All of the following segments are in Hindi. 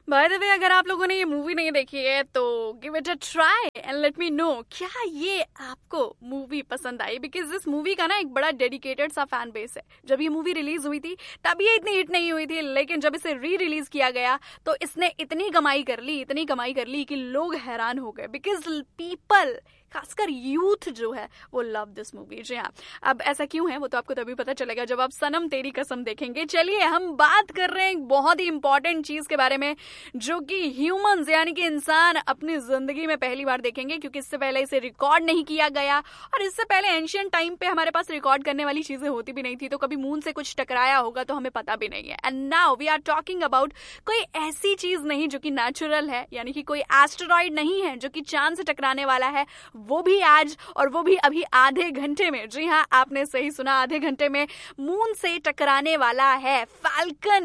बाय द वे, अगर आप लोगों ने ये मूवी नहीं देखी है तो give it a try and let me know क्या ये आपको मूवी पसंद आई, बिकॉज इस मूवी का ना एक बड़ा डेडिकेटेड सा फैन बेस है। जब ये मूवी रिलीज हुई थी तब ये इतनी हिट नहीं हुई थी, लेकिन जब इसे री रिलीज किया गया तो इसने इतनी कमाई कर ली कि लोग हैरान हो गए, बिकॉज पीपल, खासकर यूथ जो है वो लव दिस मूवी। जी हाँ, अब ऐसा क्यों है वो तो आपको तभी पता चलेगा जब आप सनम तेरी कसम देखेंगे। चलिए, हम बात कर रहे हैं एक बहुत ही इंपॉर्टेंट चीज के बारे में जो कि ह्यूमंस यानी कि इंसान अपनी जिंदगी में पहली बार देखेंगे, क्योंकि इससे पहले इसे रिकॉर्ड नहीं किया गया और इससे पहले एंशियंट टाइम पे हमारे पास रिकॉर्ड करने वाली चीजें होती भी नहीं थी, तो कभी मून से कुछ टकराया होगा तो हमें पता भी नहीं है। And now we are talking about कोई ऐसी चीज नहीं जो कि नेचुरल है, यानी कि कोई एस्टेरॉइड नहीं है जो कि चांद से टकराने वाला है, वो भी आज और वो भी अभी आधे घंटे में। जी हाँ, आपने सही सुना, आधे घंटे में मून से टकराने वाला है फाल्कन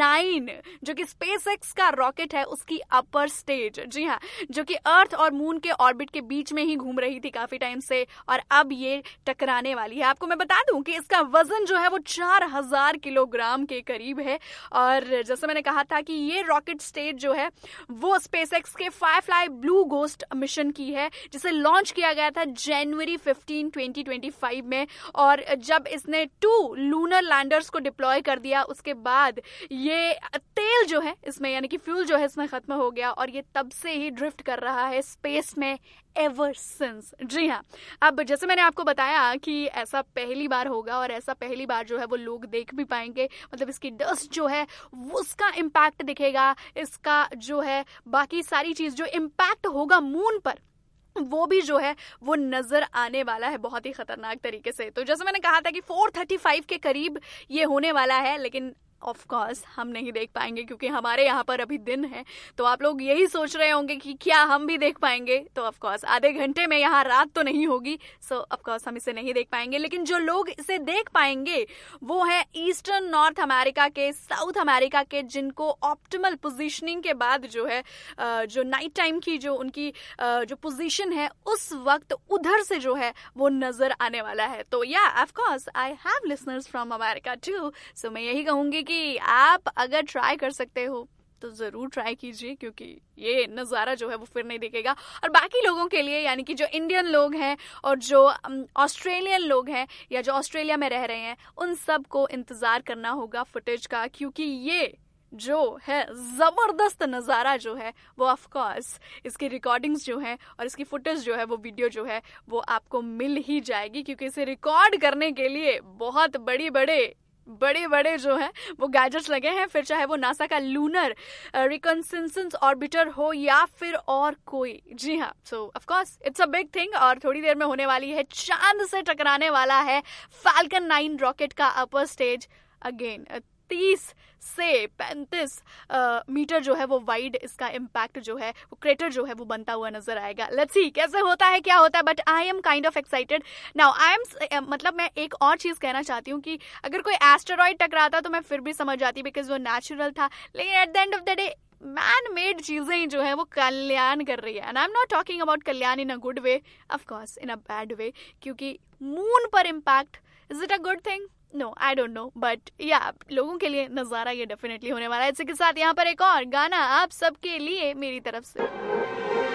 9 जो कि स्पेसएक्स का रॉकेट है, उसकी अपर स्टेज। जी हाँ, जो कि अर्थ और मून के ऑर्बिट के बीच में ही घूम रही थी काफी टाइम से और अब ये टकराने वाली है। आपको मैं बता दूं कि इसका वजन जो है वो 4000 किलोग्राम के करीब है और जैसे मैंने कहा था कि ये रॉकेट स्टेज जो है वो स्पेसएक्स के फायरफ्लाई ब्लू गोस्ट मिशन की है, जिसे लॉन्च किया गया था जनवरी 15, 2025 में। और जब इसने 2 लूनर लैंडर्स को डिप्लॉय कर दिया उसके बाद ये तेल जो है इसमें, यानी कि फ्यूल जो है इसमें खत्म हो गया और ये तब से ही ड्रिफ्ट कर रहा है स्पेस में एवर सिंस। जी हाँ, अब जैसे मैंने आपको बताया कि ऐसा पहली बार होगा और ऐसा पहली बार जो है वो लोग देख भी पाएंगे, मतलब इसकी डस्ट जो है उसका इम्पैक्ट दिखेगा, इसका जो है बाकी सारी चीज जो इम्पैक्ट होगा मून पर वो भी जो है वो नजर आने वाला है बहुत ही खतरनाक तरीके से। तो जैसे मैंने कहा था कि 4:35 के करीब ये होने वाला है, लेकिन ऑफ कोर्स हम नहीं देख पाएंगे क्योंकि हमारे यहाँ पर अभी दिन है। तो आप लोग यही सोच रहे होंगे कि क्या हम भी देख पाएंगे, तो ऑफ कोर्स आधे घंटे में यहाँ रात तो नहीं होगी, सो ऑफ कोर्स हम इसे नहीं देख पाएंगे। लेकिन जो लोग इसे देख पाएंगे वो है ईस्टर्न नॉर्थ अमेरिका के, साउथ अमेरिका के, जिनको ऑप्टिमल पोजीशनिंग के बाद जो है जो नाइट टाइम की जो उनकी जो पोजीशन है उस वक्त उधर से जो है वो नजर आने वाला है। तो या of course I have listeners from America to, सो मैं यही कहूंगी कि आप अगर ट्राई कर सकते हो तो जरूर ट्राई कीजिए, क्योंकि ये नज़ारा जो है वो फिर नहीं दिखेगा। और बाकी लोगों के लिए, यानी कि जो इंडियन लोग हैं और जो ऑस्ट्रेलियन लोग हैं या जो ऑस्ट्रेलिया में रह रहे हैं, उन सब को इंतजार करना होगा फुटेज का, क्योंकि ये जो है जबरदस्त नज़ारा जो है वो ऑफ कोर्स इसकी रिकॉर्डिंग्स जो है और इसकी फुटेज जो है वो वीडियो जो है वो आपको मिल ही जाएगी, क्योंकि इसे रिकॉर्ड करने के लिए बहुत बड़े जो है वो गैजेट्स लगे हैं, फिर चाहे वो नासा का लूनर रिकॉन्सेंसस ऑर्बिटर हो या फिर और कोई। जी हाँ, सो of course it's a big thing और थोड़ी देर में होने वाली है। चांद से टकराने वाला है फाल्कन 9 रॉकेट का अपर स्टेज। अगेन 30 से 35 मीटर जो है वो वाइड इसका इम्पैक्ट जो है वो क्रेटर जो है वो बनता हुआ नजर आएगा। लेट्स सी कैसे होता है, क्या होता है, but I am kind of excited now. मतलब मैं एक और चीज कहना चाहती हूँ कि अगर कोई एस्टेरॉइड टकराता तो मैं फिर भी समझ जाती बिकॉज वो नेचुरल था, लेकिन at the end of the day man made चीजें जो है वो कल्याण कर रही है। And I am not talking about Kalyan in a good way, of course in a bad way, क्योंकि मून पर impact, is it a good thing? No, I don't know, but या लोगों के लिए नजारा ये डेफिनेटली होने वाला है। इसी के साथ यहाँ पर एक और गाना आप सबके लिए मेरी तरफ से।